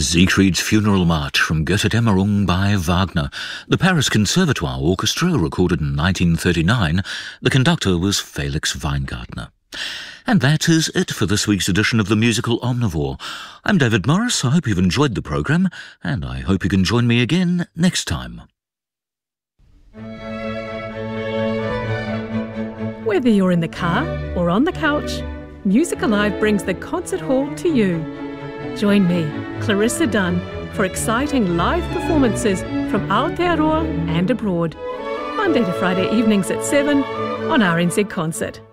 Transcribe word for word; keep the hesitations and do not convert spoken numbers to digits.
Siegfried's Funeral March from Götterdämmerung by Wagner. The Paris Conservatoire Orchestra recorded in nineteen thirty-nine. The conductor was Felix Weingartner. And that is it for this week's edition of The Musical Omnivore. I'm David Morris. I hope you've enjoyed the programme, and I hope you can join me again next time. Whether you're in the car or on the couch, Music Alive brings the concert hall to you. Join me, Clarissa Dunn, for exciting live performances from Aotearoa and abroad. Monday to Friday evenings at seven on R N Z Concert.